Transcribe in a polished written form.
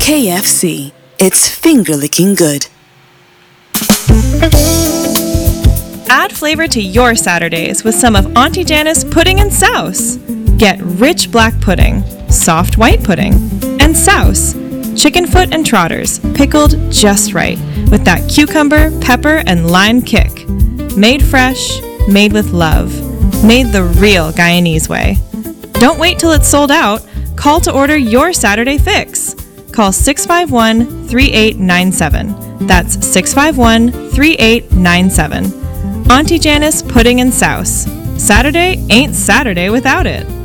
KFC. It's finger-licking good. Add flavor to your Saturdays with some of Auntie Janice pudding and souse. Get rich black pudding, soft white pudding, and souse. Chicken foot and trotters, pickled just right, with that cucumber, pepper, and lime kick. Made fresh, made with love. Made the real Guyanese way. Don't wait till it's sold out. Call to order your Saturday fix. Call 651-3897. That's 651-3897. Auntie Janice Pudding and Souse. Saturday ain't Saturday without it.